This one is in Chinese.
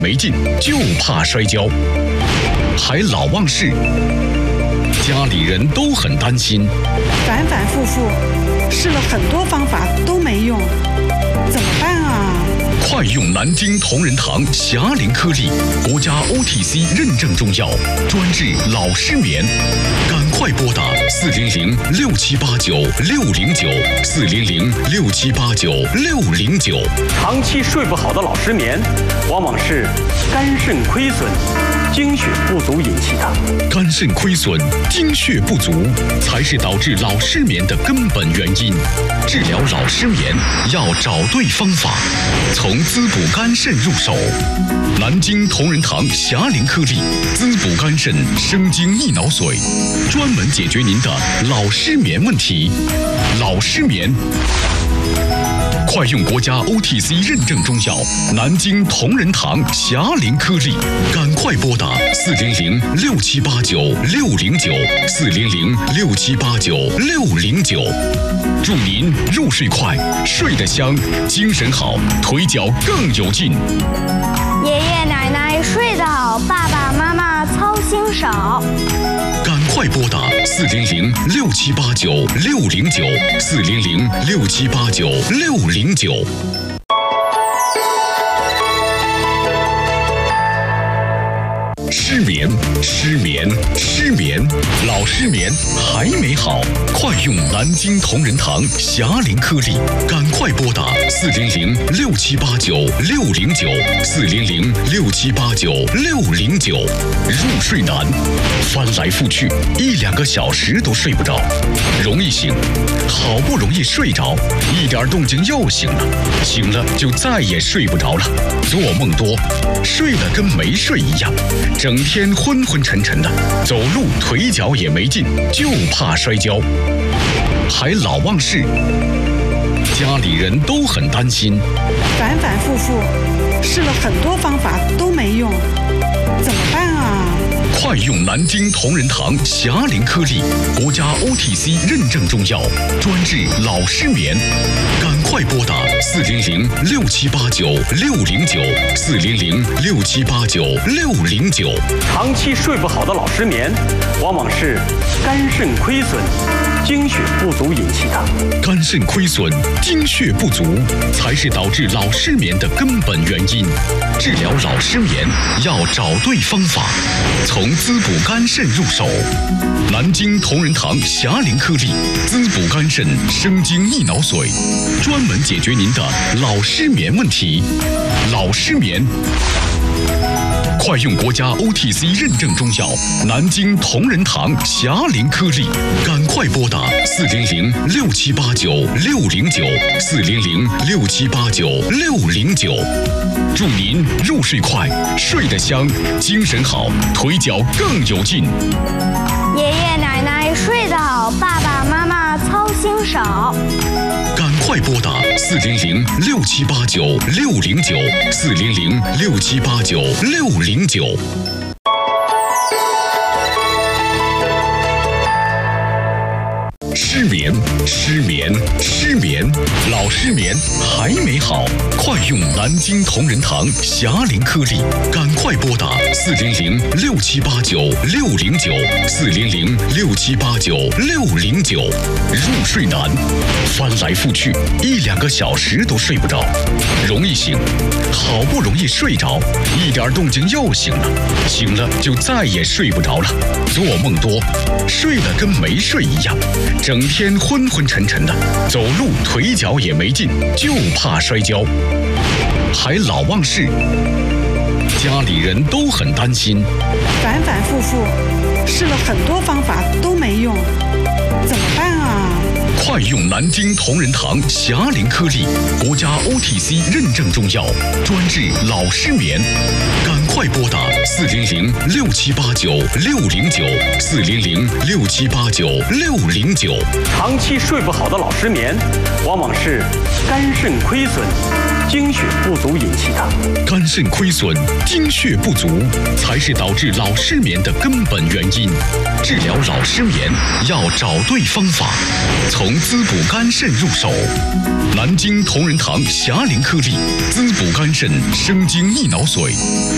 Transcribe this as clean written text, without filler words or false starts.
没劲，就怕摔跤，还老忘事，家里人都很担心， 反反复复，试了很多方法都没用，怎么办啊？ 快用南京同仁堂霞灵颗粒，国家 OTC 认证中药，专治老失眠。赶快拨打400-6789-609，400-6789-609。 长期睡不好的老失眠，往往是肝肾亏损、精血不足引起的。 肝肾亏损、精血不足，才是导致老失眠的根本原因。治疗老失眠要找对方法，从滋补肝肾入手。南京同仁堂霞灵颗粒，滋补肝肾、生津益脑髓，专门解决您的老失眠问题。老失眠，快用国家 OTC 认证中药南京同仁堂霞灵颗粒，赶快拨打400-6789-609，400-6789-609。祝您入睡快，睡得香，精神好，腿脚更有劲。 爷爷奶奶睡得好，爸爸妈妈操心少。 赶快拨打400-6789-609，400-6789-609。失眠，老失眠还没好，快用南京同仁堂霞灵颗粒，赶快拨打400-6789-609，400-6789-609。入睡难，翻来覆去1-2个小时都睡不着，容易醒，好不容易睡着，一点动静又醒了，醒了就再也睡不着了，做梦多，睡了跟没睡一样，整天昏昏沉沉的，走路腿脚也没劲，就怕摔跤，还老忘事，家里人都很担心， 反反复复，试了很多方法都没用，怎么办啊？ 快用南京同仁堂霞灵颗粒，国家 OTC 认证中药，专治老失眠。赶快拨打400-6789-609，400-6789-609。 长期睡不好的老失眠，往往是肝肾亏损、精血不足引起的。 肝肾亏损、精血不足，才是导致老失眠的根本原因。治疗老失眠要找对方法，从滋补肝肾入手。南京同仁堂霞灵颗粒，滋补肝肾、生津益脑髓，专门解决您的老失眠问题。老失眠，快用国家 OTC 认证中药南京同仁堂霞灵颗粒，赶快拨打400-6789-609，400-6789-609。祝您入睡快，睡得香，精神好，腿脚更有劲。 爷爷奶奶睡得好，爸爸妈妈操心少。 赶快拨打400-6789-609，400-6789-609。失眠，老失眠还没好，快用南京同仁堂霞灵颗粒，赶快拨打400-6789-609，400-6789-609。入睡难，翻来覆去1-2个小时都睡不着，容易醒，好不容易睡着，一点动静又醒了，醒了就再也睡不着了，做梦多，睡了跟没睡一样，整天昏昏沉沉的，走路腿脚也没劲，就怕摔跤，还老忘事，家里人都很担心， 反反复复，试了很多方法都没用，怎么办啊？ 快用南京同仁堂霞灵颗粒，国家 OTC 认证中药，专治老失眠。赶快拨打400-6789-609，400-6789-609。 长期睡不好的老失眠，往往是肝肾亏损、精血不足引起的。 肝肾亏损、精血不足，才是导致老失眠的根本原因。治疗老失眠要找对方法，从滋补肝肾入手。南京同仁堂霞灵颗粒，滋补肝肾，生津益脑髓。